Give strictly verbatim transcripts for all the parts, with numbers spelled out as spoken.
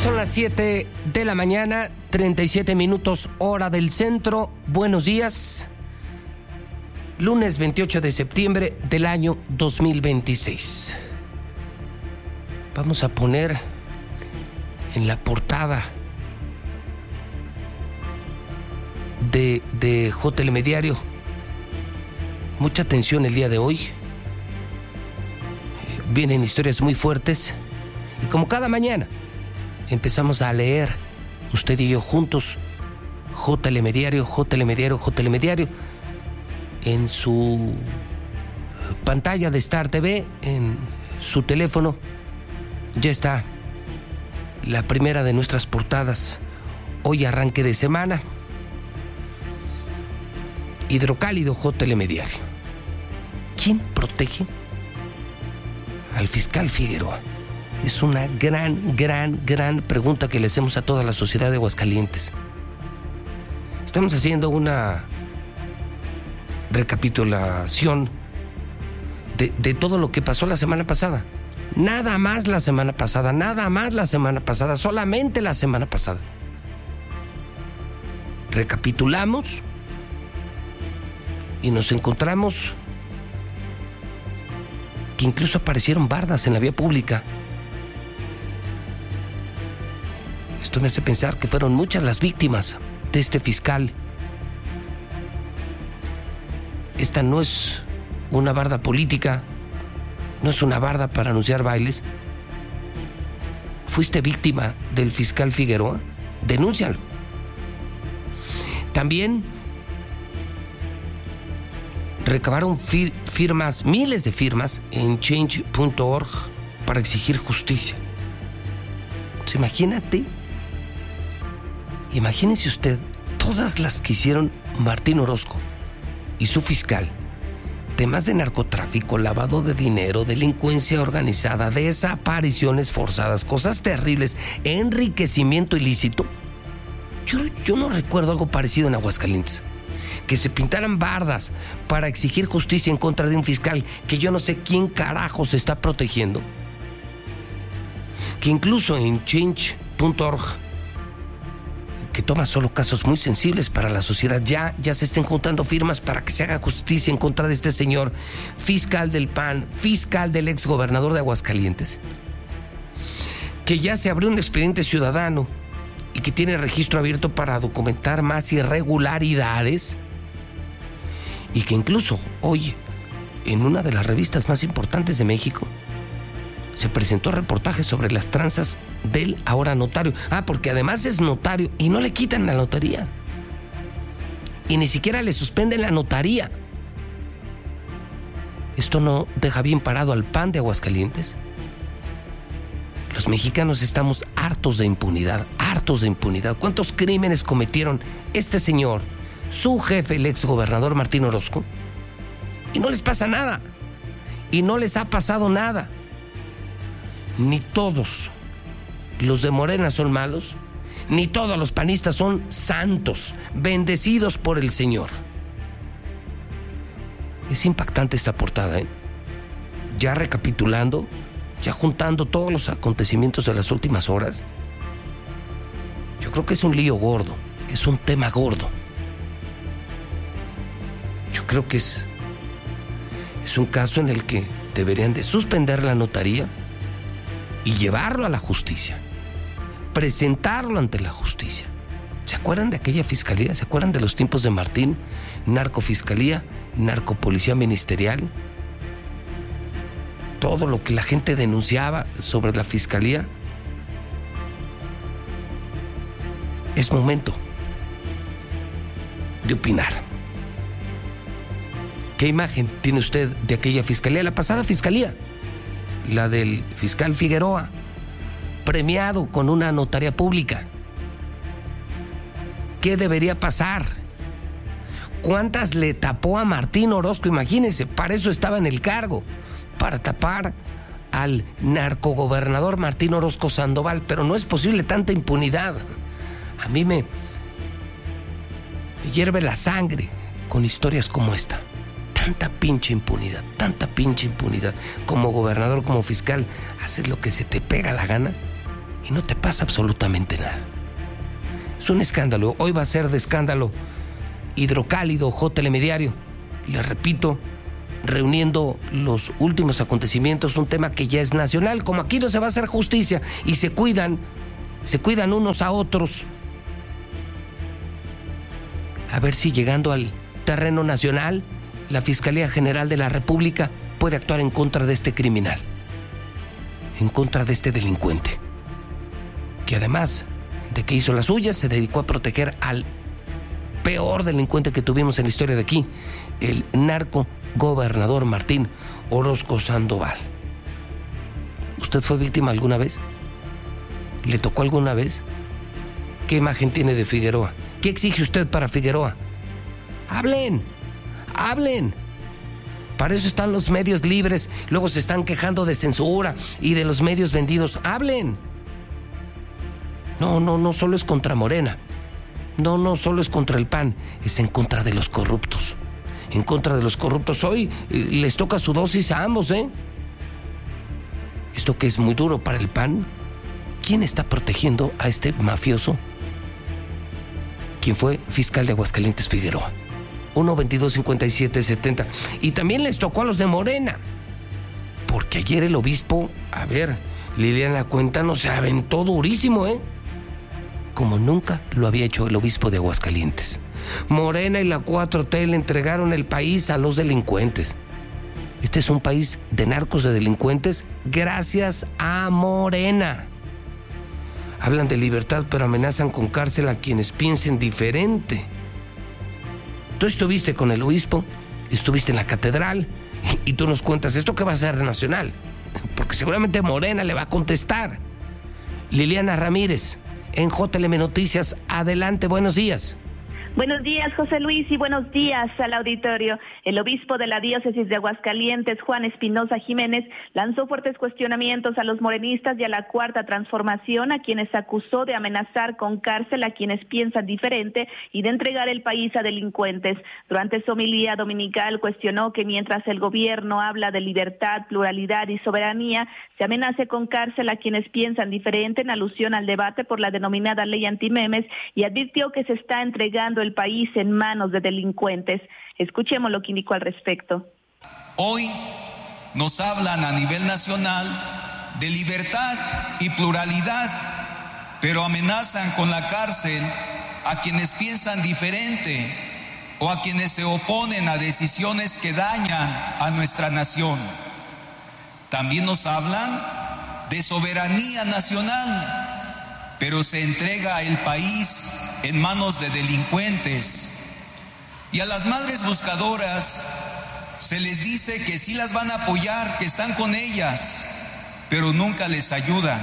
Son las siete de la mañana, treinta y siete minutos hora del centro. Buenos días. Lunes veintiocho de septiembre del año dos mil veintiséis. Vamos a poner en la portada de, de J L M Diario mucha atención el día de hoy. Vienen historias muy fuertes y como cada mañana empezamos a leer, usted y yo juntos, J L M Diario, J L M Diario, J L M Diario, en su pantalla de Star T V, en su teléfono, ya está la primera de nuestras portadas. Hoy arranque de semana, Hidrocálido, J L M Diario. ¿Quién protege al fiscal Figueroa? Es una gran, gran, gran pregunta que le hacemos a toda la sociedad de Aguascalientes. Estamos haciendo una recapitulación de, de todo lo que pasó la semana pasada. Nada más la semana pasada, nada más la semana pasada, solamente la semana pasada. Recapitulamos y nos encontramos que incluso aparecieron bardas en la vía pública. Esto me hace pensar que fueron muchas las víctimas de este fiscal. Esta no es una barda política, no es una barda para anunciar bailes. ¿Fuiste víctima del fiscal Figueroa? Denúncialo. También recabaron fir- firmas, miles de firmas en change punto org para exigir justicia. Pues imagínate, imagínense usted todas las que hicieron Martín Orozco y su fiscal. Temas de narcotráfico, lavado de dinero, delincuencia organizada, desapariciones forzadas, cosas terribles, enriquecimiento ilícito. Yo, yo no recuerdo algo parecido en Aguascalientes. Que se pintaran bardas para exigir justicia en contra de un fiscal que yo no sé quién carajo se está protegiendo. Que incluso en change punto org, que toma solo casos muy sensibles para la sociedad, ya, ya se estén juntando firmas para que se haga justicia en contra de este señor fiscal del P A N, fiscal del ex gobernador de Aguascalientes, que ya se abrió un expediente ciudadano y que tiene registro abierto para documentar más irregularidades, y que incluso hoy, en una de las revistas más importantes de México, se presentó reportaje sobre las tranzas del ahora notario. Ah, porque además es notario y no le quitan la notaría. Y ni siquiera le suspenden la notaría. ¿Esto no deja bien parado al P A N de Aguascalientes? Los mexicanos estamos hartos de impunidad, hartos de impunidad. ¿Cuántos crímenes cometieron este señor, su jefe, el ex gobernador Martín Orozco? Y no les pasa nada. Y no les ha pasado nada. Ni todos los de Morena son malos, ni todos los panistas son santos, bendecidos por el Señor. Es impactante esta portada, ¿eh? Ya recapitulando, ya juntando todos los acontecimientos de las últimas horas, yo creo que es un lío gordo, es un tema gordo. Yo creo que es, es un caso en el que deberían de suspender la notaría y llevarlo a la justicia, presentarlo ante la justicia. ¿Se acuerdan de aquella fiscalía? ¿Se acuerdan de los tiempos de Martín? Narcofiscalía, narcopolicía ministerial. Todo lo que la gente denunciaba sobre la fiscalía. Es momento de opinar. ¿Qué imagen tiene usted de aquella fiscalía? La pasada fiscalía, la del fiscal Figueroa, premiado con una notaría pública. ¿Qué debería pasar? ¿Cuántas le tapó a Martín Orozco? Imagínense, para eso estaba en el cargo, para tapar al narcogobernador Martín Orozco Sandoval, pero no es posible tanta impunidad. A mí me, me hierve la sangre con historias como esta. Tanta pinche impunidad, tanta pinche impunidad. Como gobernador, como fiscal, haces lo que se te pega la gana. y no te pasa absolutamente nada. Es un escándalo. Hoy va a ser de escándalo Hidrocálido, J. Telediario. Les repito, reuniendo los últimos acontecimientos, un tema que ya es nacional. Como aquí no se va a hacer justicia y se cuidan, se cuidan unos a otros. A ver si llegando al terreno nacional, la Fiscalía General de la República puede actuar en contra de este criminal, en contra de este delincuente, que además de que hizo las suyas, se dedicó a proteger al peor delincuente que tuvimos en la historia de aquí, el narco gobernador Martín Orozco Sandoval. ¿Usted fue víctima alguna vez? ¿Le tocó alguna vez? ¿Qué imagen tiene de Figueroa? ¿Qué exige usted para Figueroa? ¡Hablen! ¡Hablen! Para eso están los medios libres. Luego se están quejando de censura y de los medios vendidos. ¡Hablen! No, no, no solo es contra Morena. No, no solo es contra el P A N. Es en contra de los corruptos. En contra de los corruptos. Hoy les toca su dosis a ambos, ¿eh? Esto que es muy duro para el P A N. ¿Quién está protegiendo a este mafioso? ¿Quién fue fiscal de Aguascalientes, Figueroa? uno veintidós cincuenta y siete setenta. Y también les tocó a los de Morena. Porque ayer el obispo, a ver, Liliana Cuéntanos, se aventó durísimo, ¿eh? Como nunca lo había hecho el obispo de Aguascalientes. Morena y la cuatro T le entregaron el país a los delincuentes. Este es un país de narcos, de delincuentes, gracias a Morena. Hablan de libertad, pero amenazan con cárcel a quienes piensen diferente. Tú estuviste con el obispo, estuviste en la catedral, y, y tú nos cuentas esto que va a ser nacional, porque seguramente Morena le va a contestar. Liliana Ramírez, en J L M Noticias, adelante, buenos días. Buenos días, José Luis, y buenos días al auditorio. El obispo de la diócesis de Aguascalientes, Juan Espinosa Jiménez, lanzó fuertes cuestionamientos a los morenistas y a la Cuarta Transformación, a quienes acusó de amenazar con cárcel a quienes piensan diferente y de entregar el país a delincuentes. Durante su homilía dominical cuestionó que mientras el gobierno habla de libertad, pluralidad y soberanía, se amenace con cárcel a quienes piensan diferente, en alusión al debate por la denominada ley antimemes, y advirtió que se está entregando el país en manos de delincuentes. Escuchemos lo que indicó al respecto. Hoy nos hablan a nivel nacional de libertad y pluralidad, pero amenazan con la cárcel a quienes piensan diferente o a quienes se oponen a decisiones que dañan a nuestra nación. También nos hablan de soberanía nacional, pero se entrega el país en manos de delincuentes. Y a las madres buscadoras se les dice que sí las van a apoyar, que están con ellas, pero nunca les ayudan.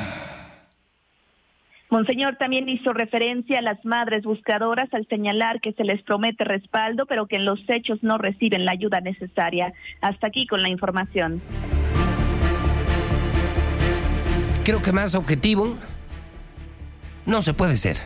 Monseñor también hizo referencia a las madres buscadoras al señalar que se les promete respaldo, pero que en los hechos no reciben la ayuda necesaria. Hasta aquí con la información. Creo que más objetivo no se puede ser.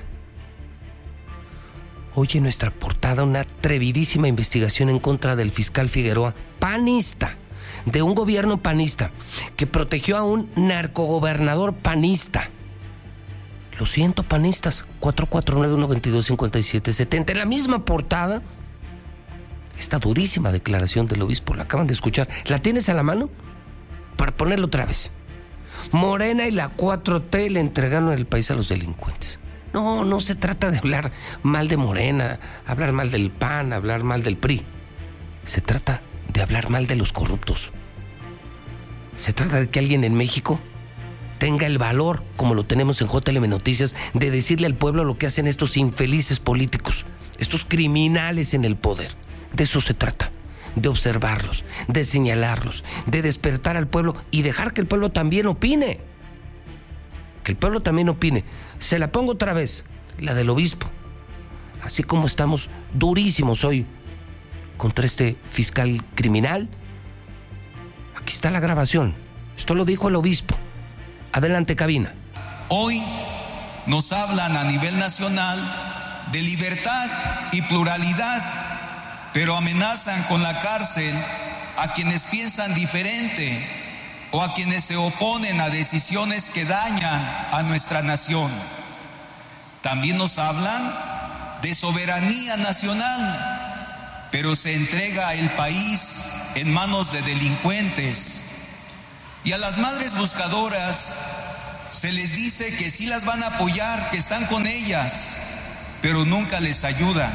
Hoy en nuestra portada una atrevidísima investigación en contra del fiscal Figueroa, panista, de un gobierno panista, que protegió a un narcogobernador panista. Lo siento, panistas. cuatro cuatro nueve, uno veintidós, cincuenta y siete setenta. En la misma portada, esta durísima declaración del obispo, la acaban de escuchar. ¿La tienes a la mano? Para ponerlo otra vez. Morena y la cuatro T le entregaron el país a los delincuentes. No, no se trata de hablar mal de Morena, hablar mal del P A N, hablar mal del P R I. Se trata de hablar mal de los corruptos. Se trata de que alguien en México tenga el valor, como lo tenemos en J L M Noticias, de decirle al pueblo lo que hacen estos infelices políticos, estos criminales en el poder. De eso se trata. De observarlos, de señalarlos, de despertar al pueblo y dejar que el pueblo también opine. Que el pueblo también opine. Se la pongo otra vez, la del obispo. Así como estamos durísimos hoy contra este fiscal criminal, aquí está la grabación. Esto lo dijo el obispo. Adelante, cabina. Hoy nos hablan a nivel nacional de libertad y pluralidad, pero amenazan con la cárcel a quienes piensan diferente o a quienes se oponen a decisiones que dañan a nuestra nación. También nos hablan de soberanía nacional, pero se entrega el país en manos de delincuentes. Y a las madres buscadoras se les dice que sí las van a apoyar, que están con ellas, pero nunca les ayudan.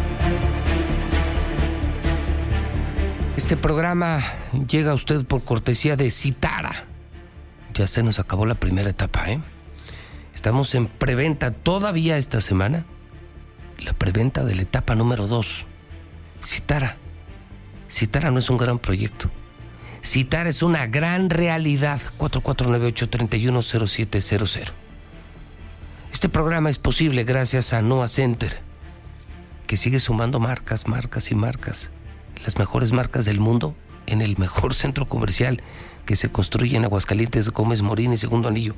Este programa llega a usted por cortesía de Citara. Ya se nos acabó la primera etapa, ¿eh? Estamos en preventa todavía esta semana. La preventa de la etapa número dos. Citara. Citara no es un gran proyecto. Citara es una gran realidad. cuatro cuatro nueve ocho tres uno cero siete cero cero. Este programa es posible gracias a Noah Center, que sigue sumando marcas, marcas y marcas. Las mejores marcas del mundo en el mejor centro comercial que se construye en Aguascalientes, Gómez Morín y Segundo Anillo.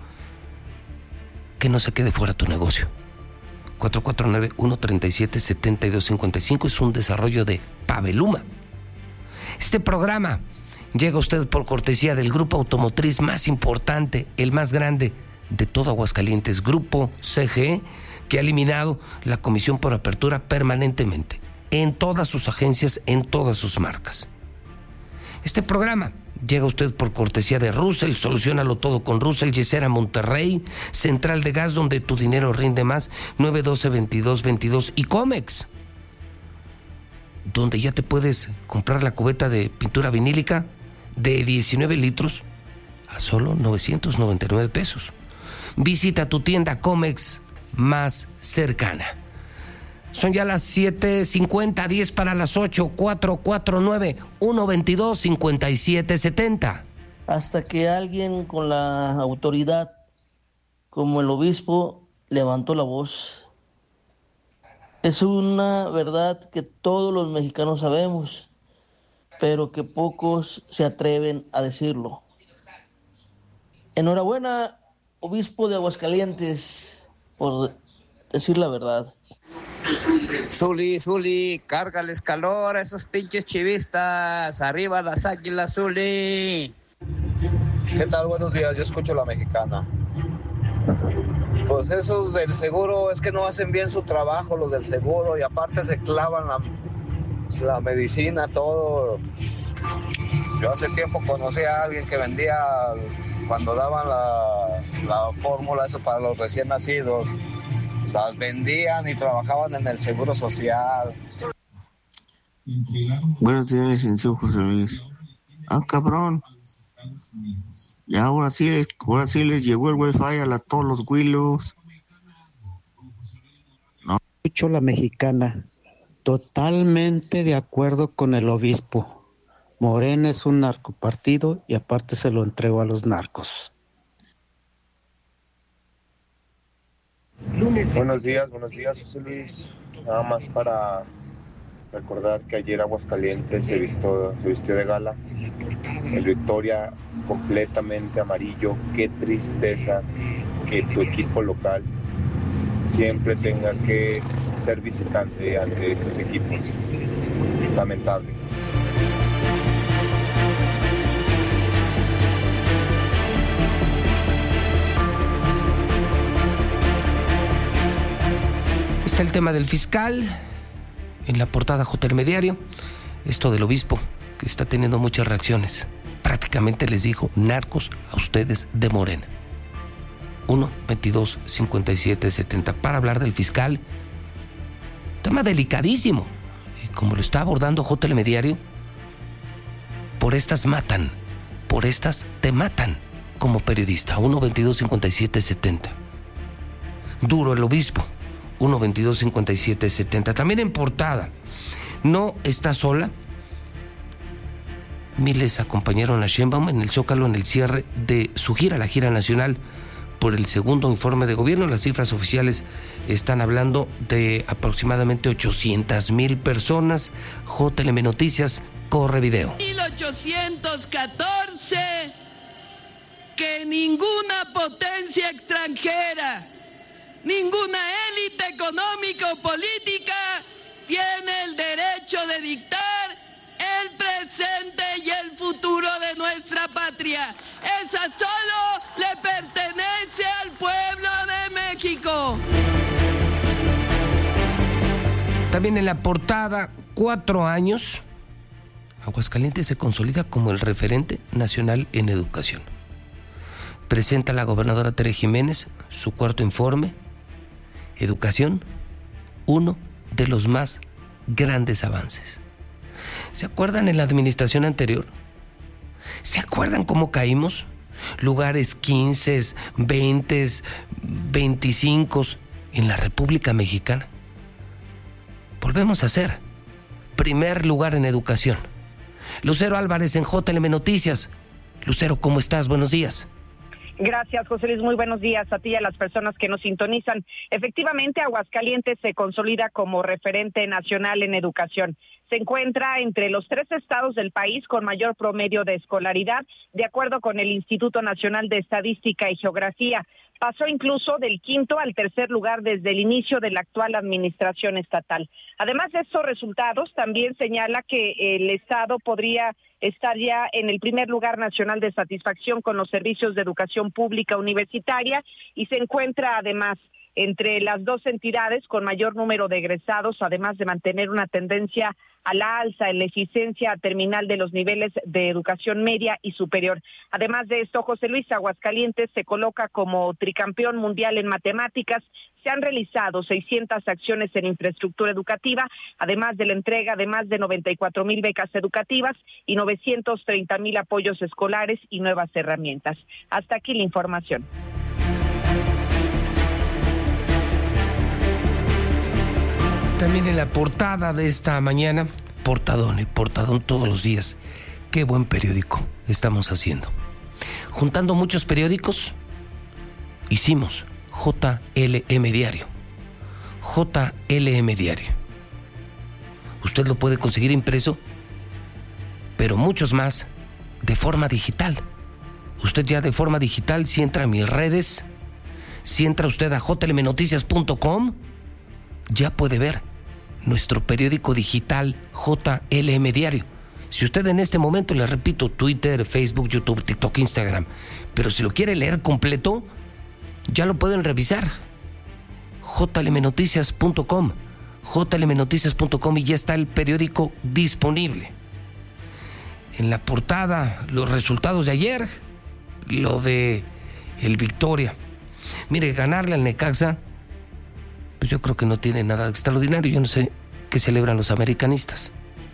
Que no se quede fuera tu negocio. cuatro cuatro nueve uno tres siete siete dos cinco cinco es un desarrollo de Paveluma. Este programa llega a usted por cortesía del grupo automotriz más importante, el más grande de todo Aguascalientes, Grupo C G E, que ha eliminado la comisión por apertura permanentemente en todas sus agencias, en todas sus marcas. Este programa llega a usted por cortesía de Russell, soluciónalo todo con Russell, Yesera Monterrey, Central de Gas donde tu dinero rinde más, nueve uno dos, veintidós veintidós, y Comex, donde ya te puedes comprar la cubeta de pintura vinílica de diecinueve litros a solo novecientos noventa y nueve pesos. Visita tu tienda Comex más cercana. Son ya las siete cincuenta, diez para las ocho, cuatro cuatro nueve uno veintidós cincuenta y siete setenta. Hasta que alguien con la autoridad, como el obispo, levantó la voz. Es una verdad que todos los mexicanos sabemos, pero que pocos se atreven a decirlo. Enhorabuena, obispo de Aguascalientes, por decir la verdad. Zuli, Zuli, cárgales calor a esos pinches chivistas. Arriba las águilas, Zuli. ¿Qué tal? Buenos días, yo escucho La Mexicana. Pues esos del seguro es que no hacen bien su trabajo, los del seguro, y aparte se clavan la, la medicina, todo. Yo hace tiempo conocí a alguien que vendía, cuando daban la, la fórmula, eso para los recién nacidos, las vendían y trabajaban en el Seguro Social. Buenos días, licenciado José Luis. Ah, cabrón. Y ahora sí, ahora sí les llegó el wifi a la, todos los Willows. No. Escucho La Mexicana. Totalmente de acuerdo con el obispo. Morena es un narcopartido y aparte se lo entregó a los narcos. Buenos días, buenos días, José Luis. Nada más para recordar que ayer Aguascalientes se vistió, se vistió de gala. El Victoria completamente amarillo. Qué tristeza que tu equipo local siempre tenga que ser visitante ante estos equipos. Lamentable. Está el tema del fiscal, en la portada J. Mediario, esto del obispo, que está teniendo muchas reacciones. Prácticamente les dijo, narcos a ustedes de Morena. uno veintidós cincuenta y siete setenta, para hablar del fiscal. Tema delicadísimo, y como lo está abordando J. Mediario, por estas matan, por estas te matan como periodista. uno veintidós cincuenta y siete setenta. Duro el obispo. uno veintidós cincuenta y siete setenta. También en portada, no está sola. Miles acompañaron a Sheinbaum en el Zócalo en el cierre de su gira, la gira nacional por el segundo informe de gobierno. Las cifras oficiales están hablando de aproximadamente ochocientas mil personas. J L M Noticias corre video. mil ochocientos catorce, que ninguna potencia extranjera, ninguna élite económica o política tiene el derecho de dictar el presupuesto presente y el futuro de nuestra patria. Esa solo le pertenece al pueblo de México. También en la portada, cuatro años, Aguascalientes se consolida como el referente nacional en educación. Presenta la gobernadora Tere Jiménez su cuarto informe. Educación, uno de los más grandes avances. ¿Se acuerdan en la administración anterior? ¿Se acuerdan cómo caímos? Lugares quince, veinte, veinticinco en la República Mexicana. Volvemos a ser primer lugar en educación. Lucero Álvarez en J L M Noticias. Lucero, ¿cómo estás? Buenos días. Gracias, José Luis. Muy buenos días a ti y a las personas que nos sintonizan. Efectivamente, Aguascalientes se consolida como referente nacional en educación. Se encuentra entre los tres estados del país con mayor promedio de escolaridad, de acuerdo con el Instituto Nacional de Estadística y Geografía. Pasó incluso del quinto al tercer lugar desde el inicio de la actual administración estatal. Además de estos resultados, también señala que el estado podría estar ya en el primer lugar nacional de satisfacción con los servicios de educación pública universitaria y se encuentra además entre las dos entidades con mayor número de egresados, además de mantener una tendencia a la alza en la eficiencia terminal de los niveles de educación media y superior. Además de esto, José Luis, Aguascalientes se coloca como tricampeón mundial en matemáticas. Se han realizado seiscientas acciones en infraestructura educativa, además de la entrega de más de noventa y cuatro mil becas educativas y novecientos treinta mil apoyos escolares y nuevas herramientas. Hasta aquí la información. También en la portada de esta mañana, portadón y portadón todos los días. Qué buen periódico estamos haciendo. Juntando muchos periódicos, hicimos J L M Diario. J L M Diario. Usted lo puede conseguir impreso, pero muchos más de forma digital. Usted ya de forma digital, si entra a mis redes, si entra usted a j l m noticias punto com, ya puede ver nuestro periódico digital J L M Diario. Si usted en este momento, le repito, Twitter, Facebook, YouTube, TikTok, Instagram, pero si lo quiere leer completo, ya lo pueden revisar. j l m noticias punto com, j l m noticias punto com y ya está el periódico disponible. En la portada, los resultados de ayer, lo de el Victoria. Mire, ganarle al Necaxa, pues yo creo que no tiene nada extraordinario. Yo no sé qué celebran los americanistas.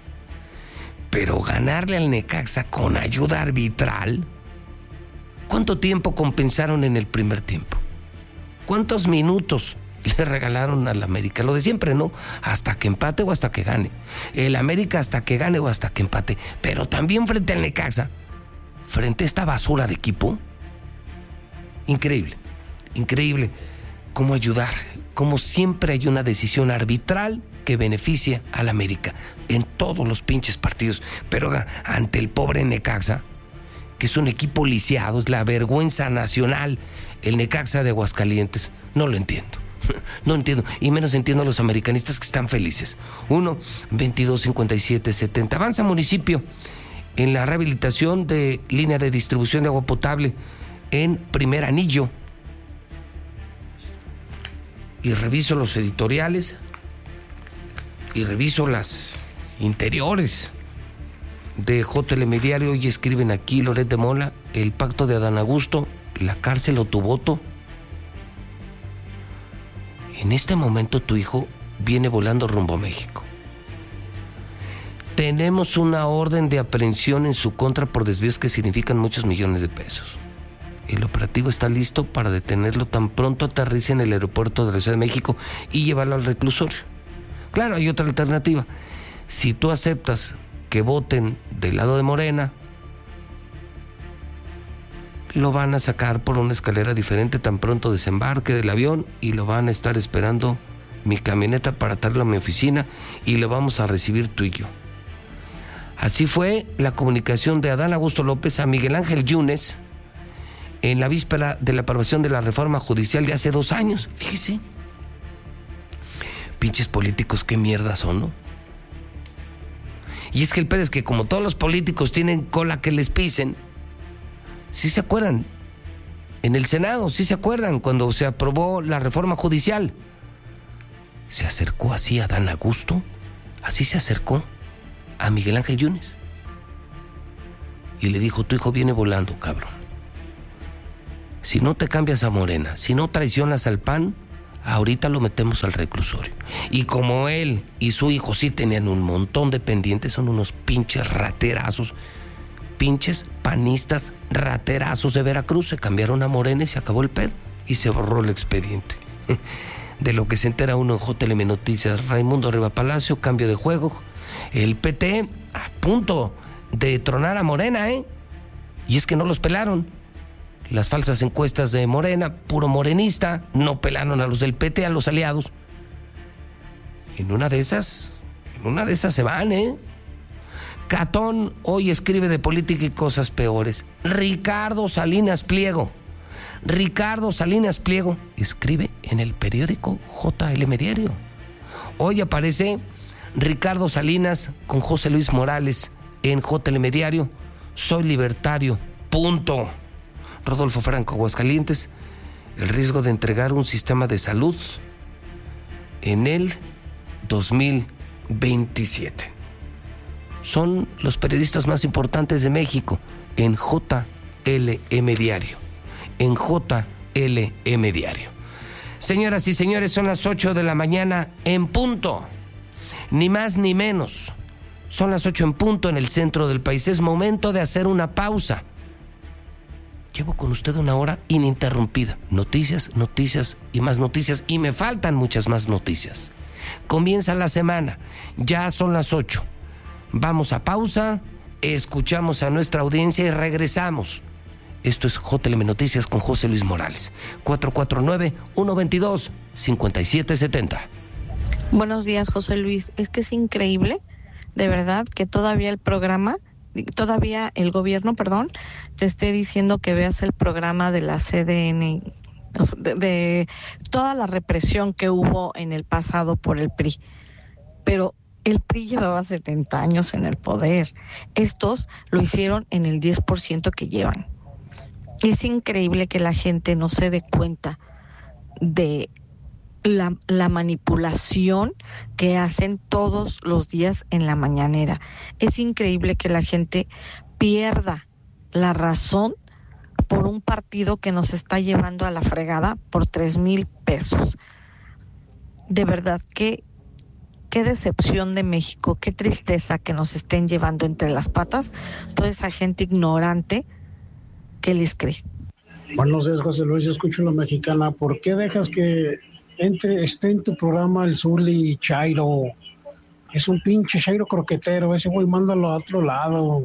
Pero ganarle al Necaxa con ayuda arbitral, ¿cuánto tiempo compensaron en el primer tiempo? ¿Cuántos minutos le regalaron al América? Lo de siempre, ¿no? Hasta que empate o hasta que gane. El América hasta que gane o hasta que empate. Pero también frente al Necaxa, frente a esta basura de equipo, increíble, increíble cómo ayudar. Como siempre hay una decisión arbitral que beneficia al América en todos los pinches partidos, pero ante el pobre Necaxa, que es un equipo lisiado, es la vergüenza nacional, el Necaxa de Aguascalientes, no lo entiendo, no entiendo, y menos entiendo a los americanistas que están felices. uno, veintidós, cincuenta y siete, setenta. Avanza municipio en la rehabilitación de línea de distribución de agua potable en Primer Anillo. Y reviso los editoriales y reviso las interiores de J L M Diario y escriben aquí Loret de Mola, el pacto de Adán Augusto, la cárcel o tu voto. En este momento tu hijo viene volando rumbo a México. Tenemos una orden de aprehensión en su contra por desvíos que significan muchos millones de pesos. El operativo está listo para detenerlo tan pronto aterrice en el aeropuerto de la Ciudad de México y llevarlo al reclusorio. Claro, hay otra alternativa. Si tú aceptas que voten del lado de Morena, lo van a sacar por una escalera diferente tan pronto desembarque del avión y lo van a estar esperando mi camioneta para traerlo a mi oficina y lo vamos a recibir tú y yo. Así fue la comunicación de Adán Augusto López a Miguel Ángel Yunes en la víspera de la aprobación de la reforma judicial de hace dos años. Fíjese. Pinches políticos, qué mierda son, ¿no? Y es que el pedo es que como todos los políticos tienen cola que les pisen, ¿sí se acuerdan? En el Senado, ¿sí se acuerdan? Cuando se aprobó la reforma judicial, se acercó así a Dan Augusto, así se acercó a Miguel Ángel Yunes y le dijo: tu hijo viene volando, cabrón. Si no te cambias a Morena, si no traicionas al P A N, ahorita lo metemos al reclusorio. Y como él y su hijo sí tenían un montón de pendientes, son unos pinches raterazos, pinches panistas raterazos de Veracruz, se cambiaron a Morena y se acabó el pedo y se borró el expediente. De lo que se entera uno en J L M Noticias. Raimundo Riva Palacio, cambio de juego. El P T a punto de tronar a Morena, ¿eh? Y es que no los pelaron. Las falsas encuestas de Morena, puro morenista, no pelaron a los del P T, a los aliados. En una de esas, en una de esas se van, ¿eh? Catón hoy escribe de política y cosas peores. Ricardo Salinas Pliego. Ricardo Salinas Pliego escribe en el periódico J L M Diario. Hoy aparece Ricardo Salinas con José Luis Morales en J L M Diario. Soy libertario, punto. Rodolfo Franco, Aguascalientes, el riesgo de entregar un sistema de salud en el dos mil veintisiete. Son los periodistas más importantes de México en J L M Diario. En J L M Diario. Señoras y señores, son las ocho de la mañana en punto. Ni más ni menos. Son las ocho en punto en el centro del país. Es momento de hacer una pausa. Llevo con usted una hora ininterrumpida. Noticias, noticias y más noticias. Y me faltan muchas más noticias. Comienza la semana. Ya son las ocho. Vamos a pausa, escuchamos a nuestra audiencia y regresamos. Esto es J L M Noticias con José Luis Morales. cuatro cuatro nueve, uno dos dos, cinco siete siete cero. Buenos días, José Luis. Es que es increíble, de verdad, que todavía el programa, todavía el gobierno, perdón, te esté diciendo que veas el programa de la C D N, de, de toda la represión que hubo en el pasado por el P R I. Pero el P R I llevaba setenta años en el poder. Estos lo hicieron en el diez por ciento que llevan. Es increíble que la gente no se dé cuenta de la, la manipulación que hacen todos los días en la mañanera. Es increíble que la gente pierda la razón por un partido que nos está llevando a la fregada por tres mil pesos. De verdad, que qué decepción de México, qué tristeza que nos estén llevando entre las patas toda esa gente ignorante que les cree. Buenos días, José Luis, yo escucho una mexicana. ¿Por qué dejas que entre esté en tu programa el Zuli Chairo? Es un pinche Chairo croquetero, ese güey mándalo a otro lado.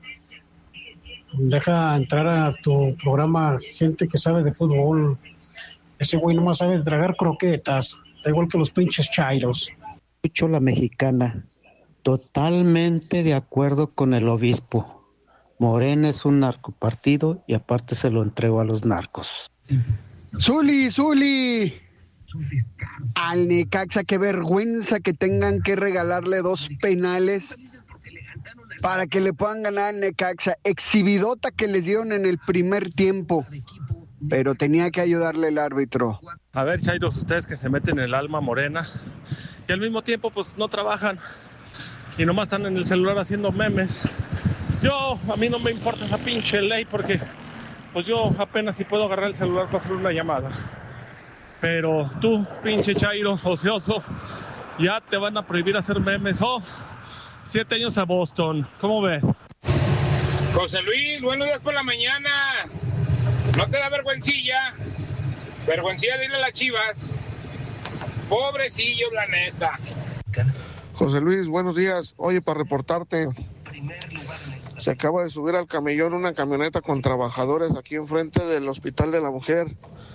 Deja entrar a tu programa gente que sabe de fútbol. Ese güey nomás sabe tragar croquetas, da igual que los pinches Chairos. Escucho la mexicana, totalmente de acuerdo con el obispo. Morena es un narcopartido y aparte se lo entregó a los narcos. Zuli, Zuli, al Necaxa, qué vergüenza que tengan que regalarle dos penales para que le puedan ganar al Necaxa. Exhibidota que les dieron en el primer tiempo, pero tenía que ayudarle el árbitro. A ver, chairos, ustedes que se meten en el alma morena y al mismo tiempo pues no trabajan y nomás están en el celular haciendo memes. Yo, a mí no me importa esa pinche ley porque pues yo apenas si puedo agarrar el celular para hacer una llamada. Pero tú, pinche chairo ocioso, ya te van a prohibir hacer memes. Oh, siete años a Boston, ¿cómo ves? José Luis, buenos días por la mañana. ¿No te da vergüencilla? Vergüencilla, dile a las Chivas. Pobrecillo, la neta. José Luis, buenos días. Oye, para reportarte, se acaba de subir al camellón una camioneta con trabajadores aquí enfrente del Hospital de la Mujer.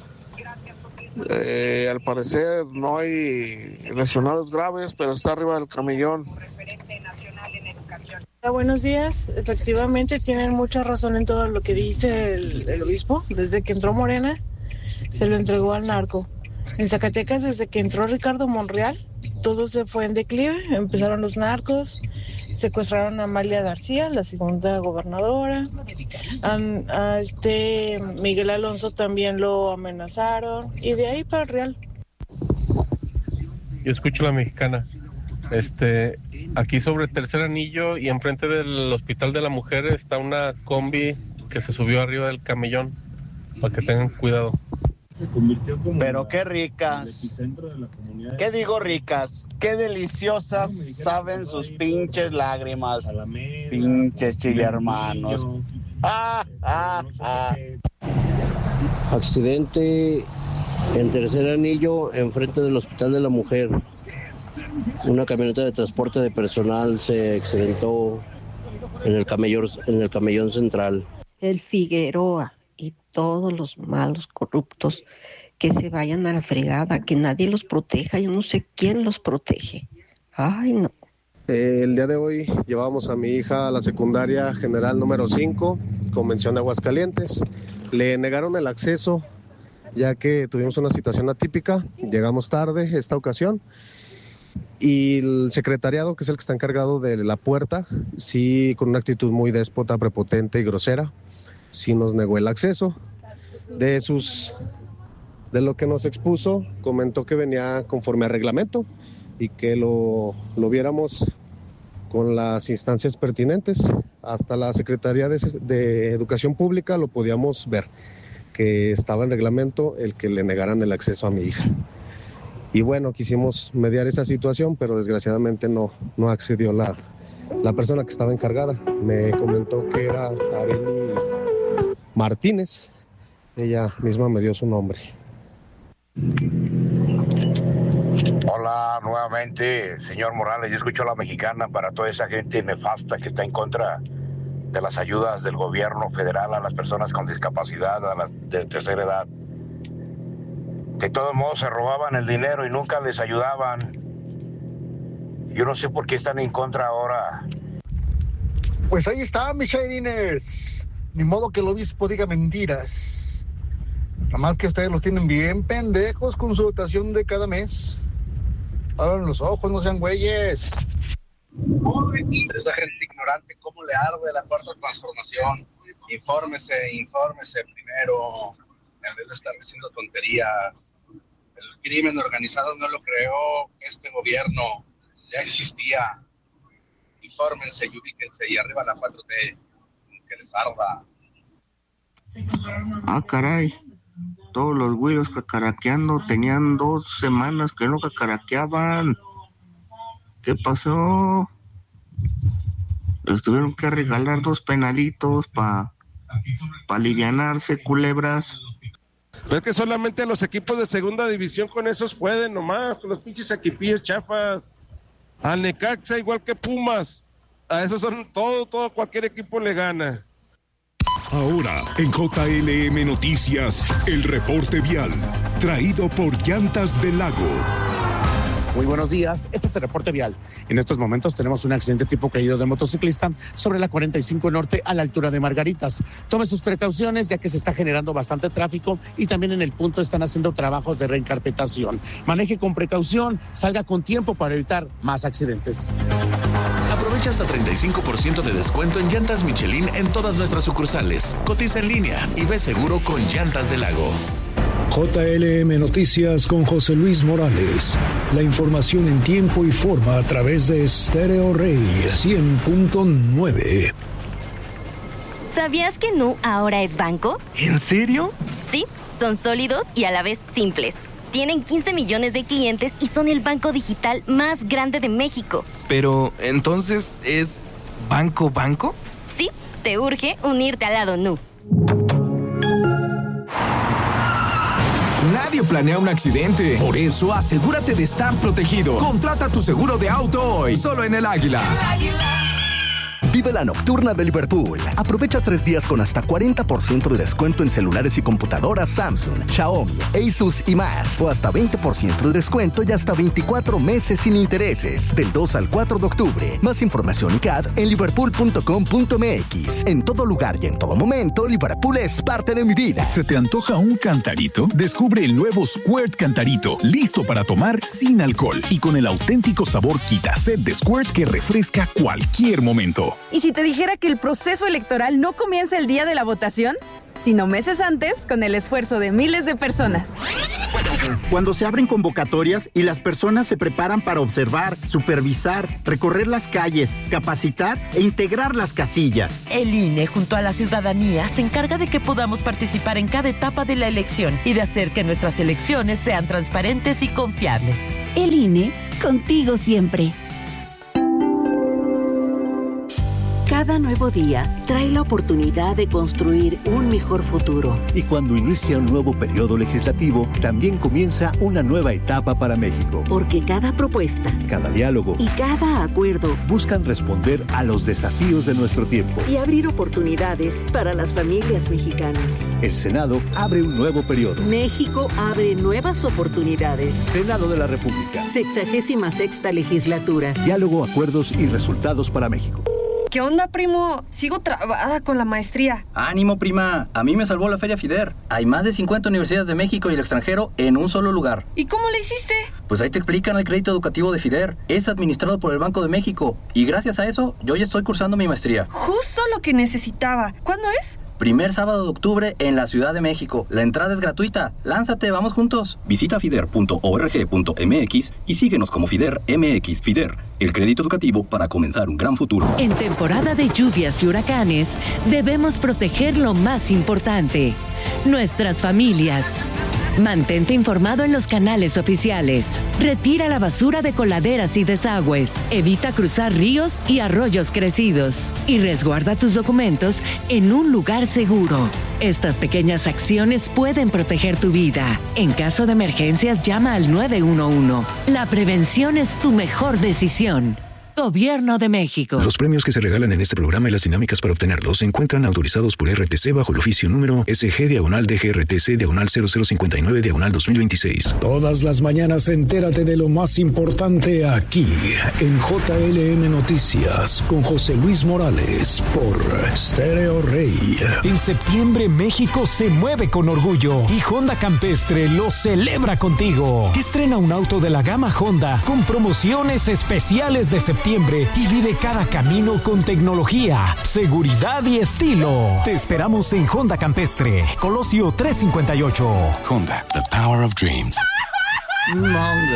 Eh, al parecer no hay lesionados graves, pero está arriba del camellón. Buenos días, efectivamente tienen mucha razón en todo lo que dice el, el obispo. Desde que entró Morena, se lo entregó al narco. En Zacatecas, desde que entró Ricardo Monreal, todo se fue en declive, empezaron los narcos, secuestraron a Amalia García, la segunda gobernadora, a, a este Miguel Alonso también lo amenazaron, y de ahí para el Real. Yo escucho la mexicana. Este, aquí sobre Tercer Anillo y enfrente del Hospital de la Mujer está una combi que se subió arriba del camellón, para que tengan cuidado. Pero qué ricas, qué digo ricas, qué deliciosas saben sus pinches lágrimas, pinches chillermanos. Ah, ah, ah. Accidente en Tercer Anillo, enfrente del Hospital de la Mujer. Una camioneta de transporte de personal se accidentó en el camellón, en el camellón central. El Figueroa y todos los malos corruptos que se vayan a la fregada, que nadie los proteja, yo no sé quién los protege. Ay, no. Eh, el día de hoy llevamos a mi hija a la secundaria general número cinco, Convención de Aguascalientes. Le negaron el acceso ya que tuvimos una situación atípica, llegamos tarde esta ocasión y el secretariado, que es el que está encargado de la puerta, sí, con una actitud muy déspota, prepotente y grosera, sí nos negó el acceso. De sus, de lo que nos expuso, comentó que venía conforme a reglamento y que lo, lo viéramos con las instancias pertinentes. Hasta la Secretaría de, de Educación Pública lo podíamos ver, que estaba en reglamento el que le negaran el acceso a mi hija. Y bueno, quisimos mediar esa situación, pero desgraciadamente no, no accedió la, la persona que estaba encargada. Me comentó que era Arely Martínez. Ella misma me dio su nombre. Hola nuevamente, señor Morales. Yo escucho a la mexicana para toda esa gente nefasta que está en contra de las ayudas del gobierno federal a las personas con discapacidad, a las de tercera edad. De todos modos se robaban el dinero y nunca les ayudaban. Yo no sé por qué están en contra ahora. Pues ahí está, mis Shininers. Ni modo que el obispo diga mentiras. Nada más que ustedes los tienen bien pendejos con su dotación de cada mes. Abran los ojos, no sean güeyes. Esa gente ignorante, ¿cómo le arde la cuarta transformación? Infórmese, infórmese primero, en vez de estar diciendo tonterías. El crimen organizado no lo creó este gobierno, ya existía. Infórmense y ubíquense, y arriba la cuatro T, que les arda. Ah, caray. Todos los güiros cacaraqueando, tenían dos semanas que no cacaraqueaban. ¿Qué pasó? Les tuvieron que regalar dos penalitos para pa alivianarse, culebras. Pero es que solamente los equipos de segunda división con esos pueden nomás, con los pinches equipillos chafas. Al Necaxa igual que Pumas. A esos son todo, todo, cualquier equipo le gana. Ahora, en J L M Noticias, el reporte vial, traído por Llantas del Lago. Muy buenos días, este es el reporte vial. En estos momentos tenemos un accidente tipo caído de motociclista sobre la cuarenta y cinco Norte a la altura de Margaritas. Tome sus precauciones ya que se está generando bastante tráfico y también en el punto están haciendo trabajos de reencarpetación. Maneje con precaución, salga con tiempo para evitar más accidentes. Aprovecha hasta treinta y cinco por ciento de descuento en llantas Michelin en todas nuestras sucursales. Cotiza en línea y ve seguro con Llantas del Lago. J L M Noticias con José Luis Morales. La información en tiempo y forma a través de Stereo Rey cien punto nueve. ¿Sabías que Nu ahora es banco? ¿En serio? Sí, son sólidos y a la vez simples. Tienen quince millones de clientes y son el banco digital más grande de México. Pero, ¿entonces es banco banco? Sí, te urge unirte al lado Nu. Nadie planea un accidente. Por eso, asegúrate de estar protegido. Contrata tu seguro de auto hoy, solo en El Águila. El Águila. Vive la nocturna de Liverpool. Aprovecha tres días con hasta cuarenta por ciento de descuento en celulares y computadoras Samsung, Xiaomi, Asus y más. O hasta veinte por ciento de descuento y hasta veinticuatro meses sin intereses. Del dos al cuatro de octubre. Más información y C A D en liverpool punto com punto m x. En todo lugar y en todo momento, Liverpool es parte de mi vida. ¿Se te antoja un cantarito? Descubre el nuevo Squirt Cantarito, listo para tomar sin alcohol y con el auténtico sabor Quita-Sed de Squirt que refresca cualquier momento. ¿Y si te dijera que el proceso electoral no comienza el día de la votación, sino meses antes, con el esfuerzo de miles de personas? Cuando se abren convocatorias y las personas se preparan para observar, supervisar, recorrer las calles, capacitar e integrar las casillas. El I N E, junto a la ciudadanía, se encarga de que podamos participar en cada etapa de la elección y de hacer que nuestras elecciones sean transparentes y confiables. El I N E, contigo siempre. Cada nuevo día trae la oportunidad de construir un mejor futuro. Y cuando inicia un nuevo periodo legislativo, también comienza una nueva etapa para México. Porque cada propuesta, cada diálogo y cada acuerdo buscan responder a los desafíos de nuestro tiempo y abrir oportunidades para las familias mexicanas. El Senado abre un nuevo periodo. México abre nuevas oportunidades. Senado de la República. Sexagésima sexta legislatura. Diálogo, acuerdos y resultados para México. ¿Qué onda, primo? Sigo trabada con la maestría. ¡Ánimo, prima! A mí me salvó la Feria FIDER. Hay más de cincuenta universidades de México y el extranjero en un solo lugar. ¿Y cómo le hiciste? Pues ahí te explican el crédito educativo de FIDER. Es administrado por el Banco de México. Y gracias a eso, yo ya estoy cursando mi maestría. Justo lo que necesitaba. ¿Cuándo es? Primer sábado de octubre en la Ciudad de México. La entrada es gratuita. Lánzate, vamos juntos. Visita fider punto org punto m x y síguenos como FIDER M X. FIDER, el crédito educativo para comenzar un gran futuro. En temporada de lluvias y huracanes, debemos proteger lo más importante: nuestras familias. Mantente informado en los canales oficiales. Retira la basura de coladeras y desagües. Evita cruzar ríos y arroyos crecidos. Y resguarda tus documentos en un lugar seguro. Estas pequeñas acciones pueden proteger tu vida. En caso de emergencias, llama al nueve uno uno. La prevención es tu mejor decisión. Gobierno de México. Los premios que se regalan en este programa y las dinámicas para obtenerlos se encuentran autorizados por R T C bajo el oficio número S G diagonal D G R T C diagonal cero cero cincuenta y nueve diagonal dos mil veintiséis. Todas las mañanas entérate de lo más importante aquí en J L M Noticias con José Luis Morales por Stereo Rey. En septiembre México se mueve con orgullo y Honda Campestre lo celebra contigo. Estrena un auto de la gama Honda con promociones especiales de septiembre y vive cada camino con tecnología, seguridad y estilo. Te esperamos en Honda Campestre, Colosio trescientos cincuenta y ocho. Honda, the power of dreams.